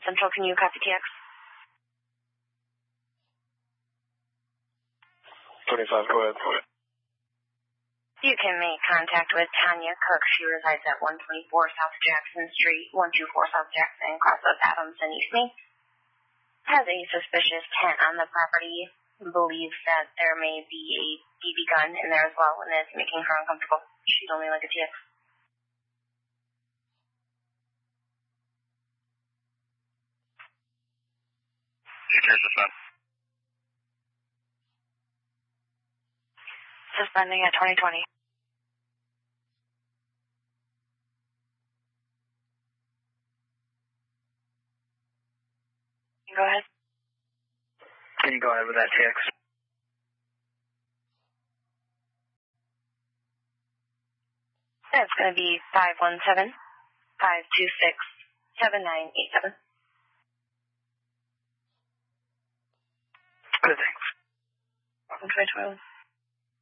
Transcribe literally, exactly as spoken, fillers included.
Central. Can you copy T X? twenty-five, go ahead. You can make contact with Tanya Cook. She resides at one twenty-four South Jackson Street, one twenty-four South Jackson, Crossroads Adams, and East Main. Has a suspicious tent on the property. Believes that there may be a B B gun in there as well, and it's making her uncomfortable. She'd only like a T X. You can suspend. Suspending at twenty twenty. Go ahead. Can you go ahead with that T X? That's going to be five one seven, five two six, seven nine eight seven. Good, thanks. Welcome to my twelve.